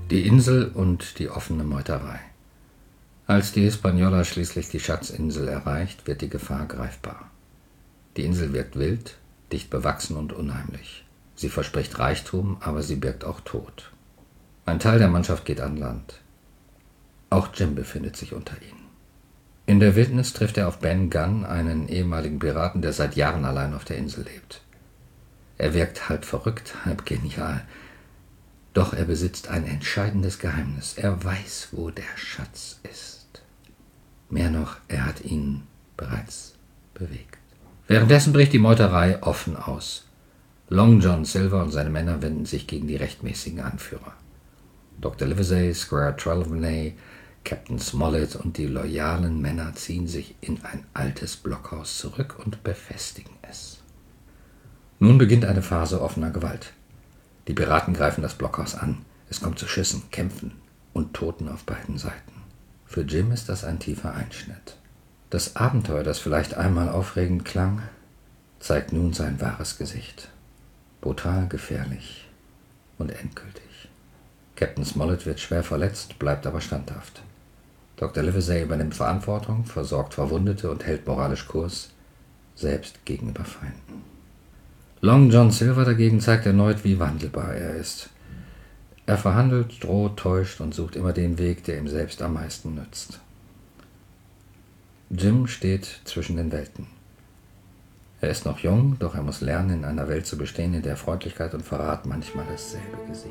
Die Insel und die offene Meuterei. Als die Hispaniola schließlich die Schatzinsel erreicht, wird die Gefahr greifbar. Die Insel wirkt wild, dicht bewachsen und unheimlich. Sie verspricht Reichtum, aber sie birgt auch Tod. Ein Teil der Mannschaft geht an Land. Auch Jim befindet sich unter ihnen. In der Wildnis trifft er auf Ben Gunn, einen ehemaligen Piraten, der seit Jahren allein auf der Insel lebt. Er wirkt halb verrückt, halb genial. Doch er besitzt ein entscheidendes Geheimnis. Er weiß, wo der Schatz ist. Mehr noch, er hat ihn bereits bewegt. Währenddessen bricht die Meuterei offen aus. Long John Silver und seine Männer wenden sich gegen die rechtmäßigen Anführer. Dr. Livesey, Squire Trelawney, Captain Smollett und die loyalen Männer ziehen sich in ein altes Blockhaus zurück und befestigen es. Nun beginnt eine Phase offener Gewalt. Die Piraten greifen das Blockhaus an. Es kommt zu Schüssen, Kämpfen und Toten auf beiden Seiten. Für Jim ist das ein tiefer Einschnitt. Das Abenteuer, das vielleicht einmal aufregend klang, zeigt nun sein wahres Gesicht. Brutal, gefährlich und endgültig. Captain Smollett wird schwer verletzt, bleibt aber standhaft. Dr. Livesey übernimmt Verantwortung, versorgt Verwundete und hält moralisch Kurs, selbst gegenüber Feinden. Long John Silver dagegen zeigt erneut, wie wandelbar er ist. Er verhandelt, droht, täuscht und sucht immer den Weg, der ihm selbst am meisten nützt. Jim steht zwischen den Welten. Er ist noch jung, doch er muss lernen, in einer Welt zu bestehen, in der Freundlichkeit und Verrat manchmal dasselbe Gesicht